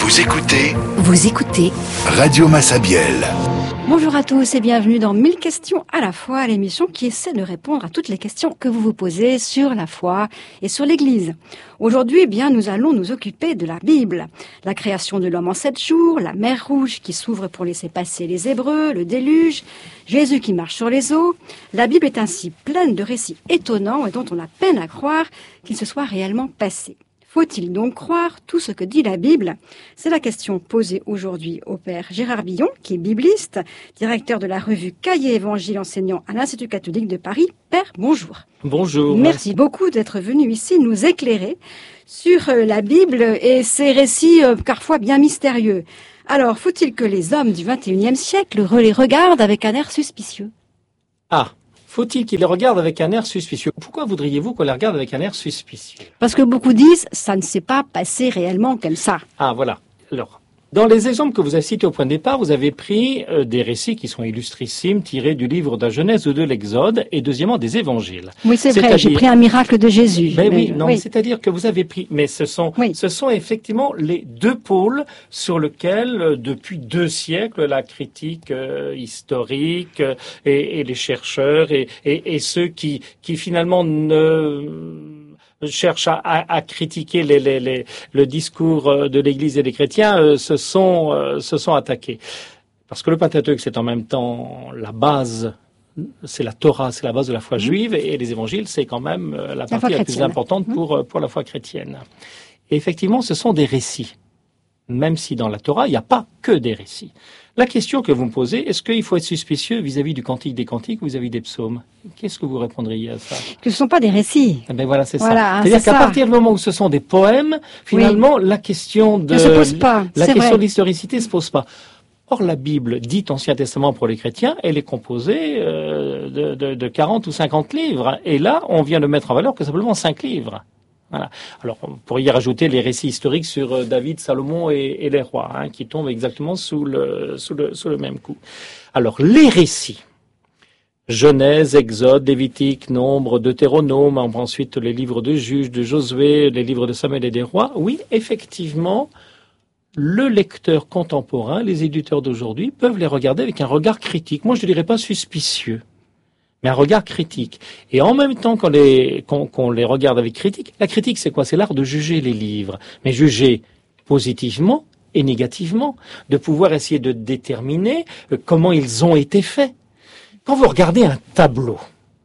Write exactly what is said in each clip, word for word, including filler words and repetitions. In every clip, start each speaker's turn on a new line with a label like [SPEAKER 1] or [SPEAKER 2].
[SPEAKER 1] Vous écoutez
[SPEAKER 2] Vous écoutez
[SPEAKER 1] Radio Massabielle.
[SPEAKER 3] Bonjour à tous et bienvenue dans mille questions à la fois, l'émission qui essaie de répondre à toutes les questions que vous vous posez sur la foi et sur l'Église. Aujourd'hui, eh bien, nous allons nous occuper de la Bible. La création de l'homme en sept jours, la mer Rouge qui s'ouvre pour laisser passer les Hébreux, le déluge, Jésus qui marche sur les eaux. La Bible est ainsi pleine de récits étonnants et dont on a peine à croire qu'ils se soient réellement passés. Faut-il donc croire tout ce que dit la Bible? C'est la question posée aujourd'hui au père Gérard Billon, qui est bibliste, directeur de la revue Cahiers Évangile enseignant à l'Institut catholique de Paris. Père, bonjour.
[SPEAKER 4] Bonjour.
[SPEAKER 3] Merci beaucoup d'être venu ici nous éclairer sur la Bible et ses récits euh, parfois bien mystérieux. Alors, faut-il que les hommes du vingt et unième siècle les regardent avec un air suspicieux?
[SPEAKER 4] Ah, faut-il qu'ils les regardent avec un air suspicieux? Pourquoi voudriez-vous qu'on les regarde avec un air suspicieux?
[SPEAKER 3] Parce que beaucoup disent, ça ne s'est pas passé réellement comme ça.
[SPEAKER 4] Ah, voilà. Alors, dans les exemples que vous avez cités au point de départ, vous avez pris euh, des récits qui sont illustrissimes, tirés du livre de la Genèse ou de l'Exode, et deuxièmement des évangiles.
[SPEAKER 3] Oui, c'est vrai,
[SPEAKER 4] C'est-à-dire-
[SPEAKER 3] j'ai pris un miracle de Jésus.
[SPEAKER 4] Ben
[SPEAKER 3] Mais-
[SPEAKER 4] oui, non, mais c'est-à-dire que vous avez pris, mais ce sont,
[SPEAKER 3] Oui.
[SPEAKER 4] ce sont effectivement les deux pôles sur lesquels, euh, depuis deux siècles, la critique euh, historique euh, et, et les chercheurs et, et, et ceux qui, qui finalement ne cherchent à, à, à critiquer les, les, les, le discours euh, de l'Église et des chrétiens euh, se sont, euh, se sont attaqués. Parce que le Pentateuque, c'est en même temps la base. C'est la Torah, c'est la base de la foi juive, et les évangiles, c'est quand même euh, la
[SPEAKER 3] foi
[SPEAKER 4] partie la plus
[SPEAKER 3] chrétienne.
[SPEAKER 4] importante pour, euh, pour la foi chrétienne. Et effectivement, ce sont des récits. Même si dans la Torah, il n'y a pas que des récits. La question que vous me posez, est-ce qu'il faut être suspicieux vis-à-vis du Cantique des Cantiques ou vis-à-vis des psaumes? Qu'est-ce que vous répondriez à ça?
[SPEAKER 3] Que ce ne sont pas des récits.
[SPEAKER 4] Eh ben voilà, c'est
[SPEAKER 3] Voilà,
[SPEAKER 4] ça.
[SPEAKER 3] hein,
[SPEAKER 4] C'est-à-dire
[SPEAKER 3] c'est
[SPEAKER 4] qu'à
[SPEAKER 3] ça.
[SPEAKER 4] partir du moment où ce sont des poèmes, finalement, la question de
[SPEAKER 3] Ne se pose pas,
[SPEAKER 4] la
[SPEAKER 3] c'est
[SPEAKER 4] question
[SPEAKER 3] vrai.
[SPEAKER 4] de l'historicité se pose pas. Or, la Bible, dite Ancien Testament pour les chrétiens, elle est composée euh, de, de, de quarante ou cinquante livres. Et là, on vient de mettre en valeur que simplement cinq livres. Voilà. Alors, on pourrait y rajouter les récits historiques sur euh, David, Salomon et, et les rois, hein, qui tombent exactement sous le, sous le, sous le même coup. Alors, les récits. Genèse, Exode, Lévitique, Nombre, Deutéronome, ensuite les livres de Juges, de Josué, les livres de Samuel et des rois. Oui, effectivement, le lecteur contemporain, les éditeurs d'aujourd'hui, peuvent les regarder avec un regard critique. Moi, je ne dirais pas suspicieux, mais un regard critique. Et en même temps qu'on les, qu'on, qu'on les regarde avec critique, la critique, c'est quoi? C'est l'art de juger les livres, mais juger positivement et négativement, de pouvoir essayer de déterminer euh, comment ils ont été faits. Quand vous regardez un tableau,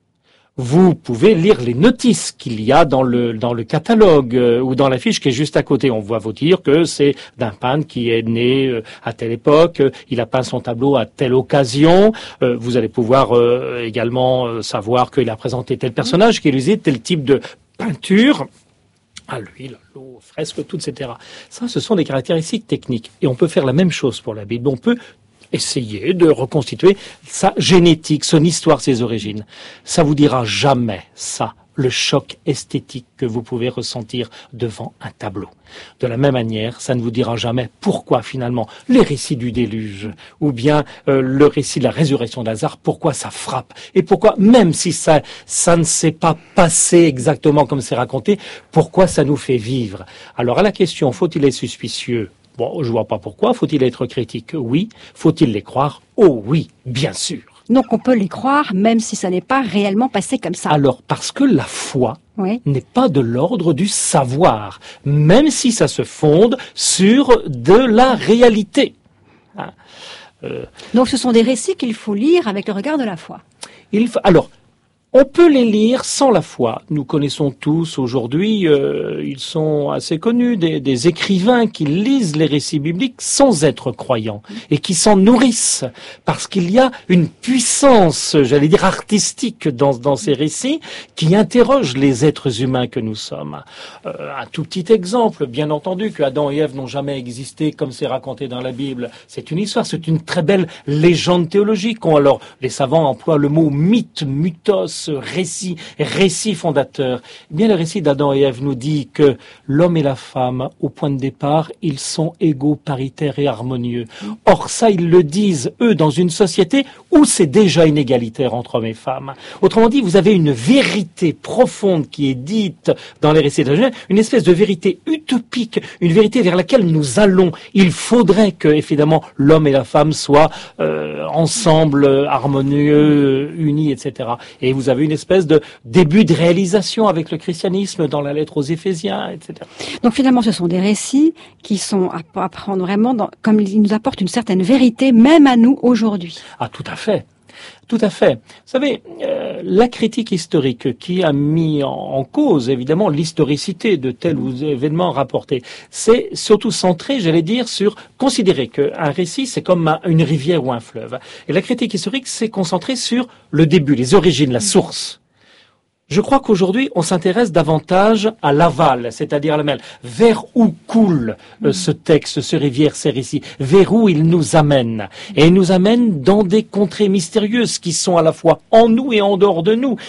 [SPEAKER 4] vous pouvez lire les notices qu'il y a dans le dans le catalogue euh, ou dans la fiche qui est juste à côté. On va vous dire que c'est d'un peintre qui est né euh, à telle époque, euh, il a peint son tableau à telle occasion. Euh, vous allez pouvoir euh, également euh, savoir qu'il a présenté tel personnage, qu'il a utilisé tel type de peinture. À l'huile, à l'eau, fresque, tout, et cetera. Ça, ce sont des caractéristiques techniques. Et on peut faire la même chose pour la Bible. On peut essayer de reconstituer sa génétique, son histoire, ses origines. Ça vous dira jamais, ça, le choc esthétique que vous pouvez ressentir devant un tableau. De la même manière, ça ne vous dira jamais pourquoi finalement les récits du déluge ou bien euh, le récit de la résurrection de Lazare, pourquoi ça frappe et pourquoi, même si ça, ça ne s'est pas passé exactement comme c'est raconté, pourquoi ça nous fait vivre. Alors à la question, faut-il être suspicieux? Bon, je vois pas pourquoi. Faut-il être critique? Oui. Faut-il les croire? Oh oui, bien sûr.
[SPEAKER 3] Donc on peut les croire même si ça n'est pas réellement passé comme ça.
[SPEAKER 4] Alors, parce que la foi
[SPEAKER 3] Oui.
[SPEAKER 4] n'est pas de l'ordre du savoir, même si ça se fonde sur de la réalité. Hein. Euh,
[SPEAKER 3] Donc ce sont des récits qu'il faut lire avec le regard de la foi.
[SPEAKER 4] il faut, alors, on peut les lire sans la foi. Nous connaissons tous aujourd'hui, euh, ils sont assez connus, des, des écrivains qui lisent les récits bibliques sans être croyants et qui s'en nourrissent parce qu'il y a une puissance, j'allais dire artistique dans, dans ces récits qui interroge les êtres humains que nous sommes. Euh, un tout petit exemple, bien entendu, que Adam et Ève n'ont jamais existé comme c'est raconté dans la Bible. C'est une histoire, c'est une très belle légende théologique. On, alors, les savants emploient le mot mythe, mythos, ce récit, récit fondateur? Eh bien, le récit d'Adam et Ève nous dit que l'homme et la femme, au point de départ, ils sont égaux, paritaires et harmonieux. Or, ça, ils le disent, eux, dans une société où c'est déjà inégalitaire entre hommes et femmes. Autrement dit, vous avez une vérité profonde qui est dite dans les récits de la Genèse, une espèce de vérité utopique, une vérité vers laquelle nous allons. Il faudrait que, évidemment, l'homme et la femme soient euh, ensemble, harmonieux, unis, et cetera. Et vous avez une espèce de début de réalisation avec le christianisme dans la lettre aux Éphésiens, et cetera.
[SPEAKER 3] Donc finalement, ce sont des récits qui sont à à prendre vraiment, dans, comme ils nous apportent une certaine vérité, même à nous aujourd'hui.
[SPEAKER 4] Ah, tout à fait. Tout à fait. Vous savez, euh, la critique historique qui a mis en, en cause, évidemment, l'historicité de tel ou tel événement rapporté, c'est surtout centré, j'allais dire, sur considérer qu'un récit, c'est comme un, une rivière ou un fleuve. Et la critique historique s'est concentrée sur le début, les origines, la source. Je crois qu'aujourd'hui, on s'intéresse davantage à l'aval, c'est-à-dire à la mer. Vers où coule euh, ce texte, ce rivière, ces récits? Vers où il nous amène? Et il nous amène dans des contrées mystérieuses qui sont à la fois en nous et en dehors de nous.